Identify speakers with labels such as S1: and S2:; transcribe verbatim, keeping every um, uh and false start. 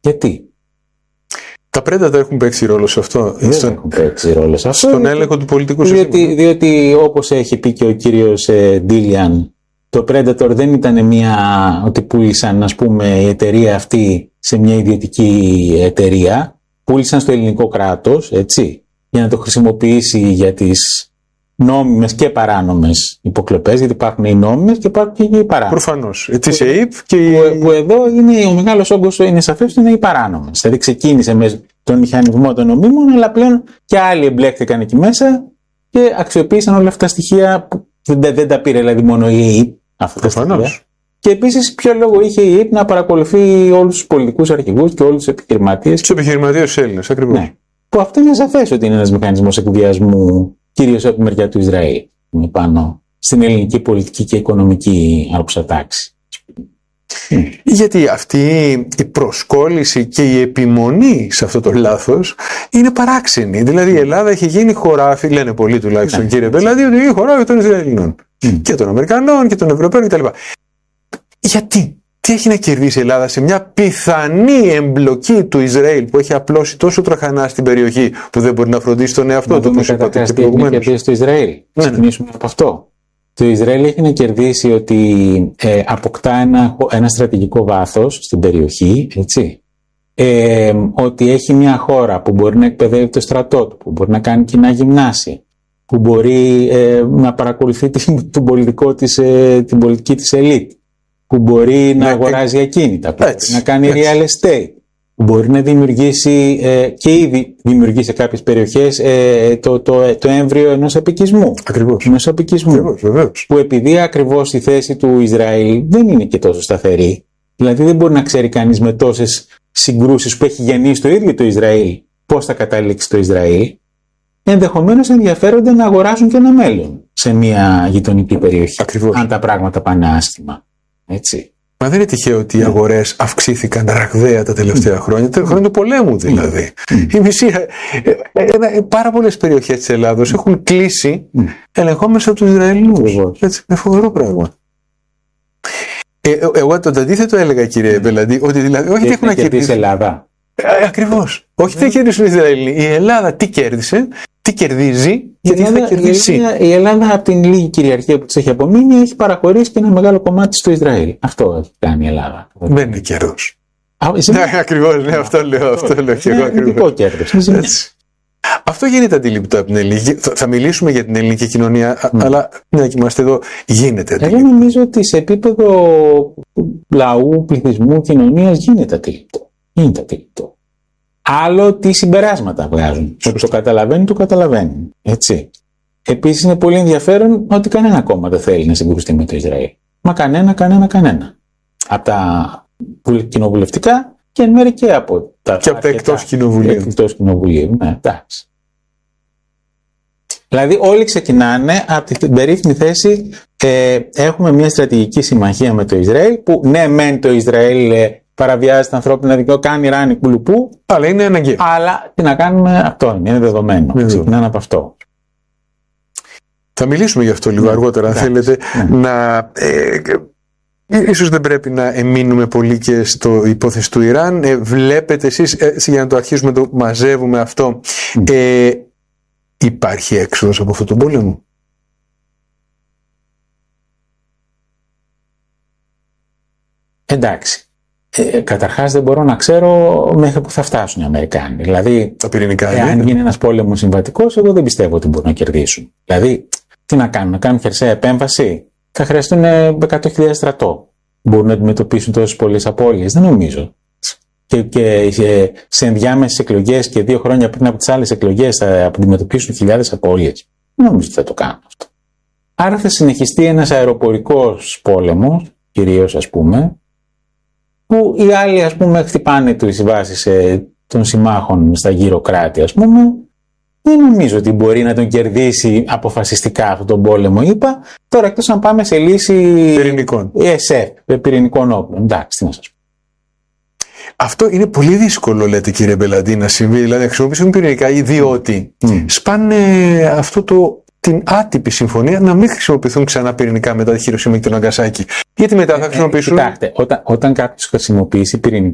S1: Γιατί?
S2: Τα Predator έχουν παίξει ρόλο σε αυτό.
S1: Δεν στον... έχουν παίξει ρόλο σε αυτό.
S2: Στον έλεγχο του πολιτικού
S1: διότι,
S2: συστήματος.
S1: Διότι όπως έχει πει και ο κύριος ε, Ντίλιαν, το Predator δεν ήταν μια ότι πούλησαν, ας πούμε, η εταιρεία αυτή σε μια ιδιωτική εταιρεία. Πούλησαν στο ελληνικό κράτος, έτσι, για να το χρησιμοποιήσει για τις νόμιμες και παράνομες υποκλοπές, γιατί υπάρχουν οι νόμιμες και υπάρχουν και οι παράνομες.
S2: Προφανώς. Της ΕΕΠ και η...
S1: που, που εδώ είναι ο μεγάλος όγκος, είναι σαφές ότι είναι οι παράνομες. Δηλαδή ξεκίνησε με τον μηχανισμό των νομίμων, αλλά πλέον και άλλοι εμπλέκτηκαν εκεί μέσα και αξιοποίησαν όλα αυτά τα στοιχεία που δεν, δεν τα πήρε δηλαδή μόνο η ΕΕΠ.
S2: Προφανώς.
S1: Και επίσης, ποιο λόγο είχε η ΕΕΠ να παρακολουθεί όλους τους πολιτικούς αρχηγούς και όλους τους επιχειρηματίες.
S2: Τους επιχειρηματίες Έλληνες, ακριβώς.
S1: Ναι. Που αυτό είναι σαφές ότι είναι ένας μηχανισμός εκβιασμού, κυρίως από τη μεριά του Ισραήλ, είναι πάνω στην ελληνική πολιτική και οικονομική άποψα τάξη.
S2: Mm. Γιατί αυτή η προσκόλληση και η επιμονή σε αυτό το λάθος είναι παράξενη. Δηλαδή η Ελλάδα έχει γίνει χωράφι, λένε πολλοί τουλάχιστον, ναι, κύριε Μπελαντή, ότι είναι χωράφι των Ισραηλινών. Mm. Και των Αμερικανών και των Ευρωπαίων κτλ. Γιατί? Τι έχει να κερδίσει η Ελλάδα σε μια πιθανή εμπλοκή του Ισραήλ που έχει απλώσει τόσο τραχανά στην περιοχή που δεν μπορεί να φροντίσει τον εαυτό του, όπως είπατε και προηγουμένως.
S1: Στο Ισραήλ. Ναι, ξεκινήσουμε ναι. από αυτό. Το Ισραήλ έχει να κερδίσει ότι ε, αποκτά ένα, ένα στρατηγικό βάθος στην περιοχή, έτσι. Ε, ότι έχει μια χώρα που μπορεί να εκπαιδεύει το στρατό του, που μπορεί να κάνει κοινά γυμνάσια, που μπορεί ε, να παρακολουθεί την, τον πολιτικό της, ε, την πολιτική της ελίτ, που μπορεί να, να αγοράζει ακίνητα, που έτσι, μπορεί να κάνει έτσι. real estate, που μπορεί να δημιουργήσει ε, και ήδη δημιουργεί σε κάποιες περιοχές ε, το, το, το έμβριο ενός απικισμού.
S2: Ακριβώς.
S1: Ενός απικισμού.
S2: Ακριβώς, βεβαίως.
S1: Που επειδή ακριβώς η θέση του Ισραήλ δεν είναι και τόσο σταθερή, δηλαδή δεν μπορεί να ξέρει κανείς με τόσες συγκρούσεις που έχει γεννήσει το ίδιο το Ισραήλ πώς θα καταλήξει το Ισραήλ, ενδεχομένως ενδιαφέρονται να αγοράσουν και ένα μέλλον σε μια γειτονική περιοχή.
S2: Ακριβώς. Αν
S1: τα πράγματα πάνε άσχημα. Έτσι.
S2: Μα δεν είναι τυχαίο ότι οι αγορές αυξήθηκαν ραγδαία τα τελευταία χρόνια, τα χρόνια του πολέμου δηλαδή. Η μισή, ε, ε, πάρα πολλές περιοχές της Ελλάδος έχουν κλείσει ελεγχόμενες από τους Ισραηλινούς. Έτσι, είναι φοβερό πράγμα. Ε, εγώ το αντίθετο έλεγα, κύριε Μπελαντή, ότι δηλαδή όχι τι έχουν να κερδίσει.
S1: Ελλάδα.
S2: Ε, ακριβώς. Όχι τι κέρδισε οι Ισραηλοί. Η Ελλάδα τι κέρδισε, τι κερδίζει και τι θα κερδίσει.
S1: Η Ελλάδα, η Ελλάδα από την λίγη κυριαρχία που της έχει απομείνει έχει παραχωρήσει και ένα μεγάλο κομμάτι στο Ισραήλ. Αυτό έχει κάνει η Ελλάδα.
S2: Δεν είναι κέρδος. Ναι, ακριβώς, ναι, αυτό λέω. Αυτό λέω και εγώ ακριβώς. Αυτό γίνεται αντιληπτό από την ελληνική. Θα, θα μιλήσουμε για την ελληνική κοινωνία, mm. αλλά μια και είμαστε εδώ, γίνεται αντιληπτό.
S1: Εγώ νομίζω ότι σε επίπεδο λαού, πληθυσμού, κοινωνίας γίνεται αντιληπτό. Γίνεται αντιληπτό. Άλλο τι συμπεράσματα βγάζουν. Όποιος το καταλαβαίνει, το καταλαβαίνει. Έτσι. Επίσης είναι πολύ ενδιαφέρον ότι κανένα κόμμα δεν θέλει να συγκρουστεί με το Ισραήλ. Μα κανένα, κανένα, κανένα. Από τα κοινοβουλευτικά και εν μέρει και από τα,
S2: και από τα εκτός κοινοβουλίου.
S1: Εκτός κοινοβουλίου, ναι, εντάξει. Δηλαδή όλοι ξεκινάνε από την περίφημη θέση ε, έχουμε μια στρατηγική συμμαχία με το Ισραήλ που ναι μεν το Ισραήλ ε, παραβιάζει τα ανθρώπινα δικαιώματα, κάνει ράνι κουλουπού,
S2: αλλά είναι αναγκαίο.
S1: Αλλά τι να κάνουμε, αυτό είναι, είναι δεδομένο. Mm. Ξεκινάνε από αυτό.
S2: Θα μιλήσουμε γι' αυτό λίγο mm. αργότερα, αν mm. θέλετε, mm. να... Ε, ίσως δεν πρέπει να εμείνουμε πολύ και στο υπόθεση του Ιράν. Ε, βλέπετε εσείς, ε, για να το αρχίσουμε το μαζεύουμε αυτό, ε, υπάρχει έξοδος από αυτόν τον πόλεμο?
S1: Εντάξει. Ε, καταρχάς δεν μπορώ να ξέρω μέχρι που θα φτάσουν οι Αμερικάνοι. Δηλαδή,
S2: τα πυρηνικά,
S1: εάν γίνει ένας πόλεμος συμβατικός, εγώ δεν πιστεύω ότι μπορούν να κερδίσουν. Δηλαδή, τι να κάνουν, να κάνουν χερσαία επέμβαση? Θα χρειαστούν εκατό χιλιάδες στρατό. Μπορούν να αντιμετωπίσουν τόσες πολλές απώλειες? Δεν νομίζω. Και, και σε ενδιάμεσες εκλογές και δύο χρόνια πριν από τις άλλες εκλογές θα αντιμετωπίσουν χιλιάδες απώλειες? Δεν νομίζω ότι θα το κάνουν αυτό. Άρα θα συνεχιστεί ένας αεροπορικός πόλεμος, κυρίως ας πούμε, που οι άλλοι ας πούμε χτυπάνε τις βάσεις των συμμάχων στα γύρω κράτη ας πούμε. Δεν νομίζω ότι μπορεί να τον κερδίσει αποφασιστικά αυτόν τον πόλεμο, είπα. Τώρα εκτός να πάμε σε λύση
S2: πυρηνικών.
S1: ες εφ, πυρηνικών όπλων. Εντάξει, τι να σας πω.
S2: Αυτό είναι πολύ δύσκολο, λέτε κύριε Μπελαντή, να συμβεί. Δηλαδή να χρησιμοποιήσουν πυρηνικά, διότι mm. σπάνε αυτό το, την άτυπη συμφωνία να μην χρησιμοποιηθούν ξανά πυρηνικά μετά τη Χειροσύμα και το Ναγκασάκι. Γιατί μετά θα χρησιμοποιήσουν.
S1: Ε, ε, κοιτάξτε, όταν, όταν κάποιος χρησιμοποιήσει πυρηνικά.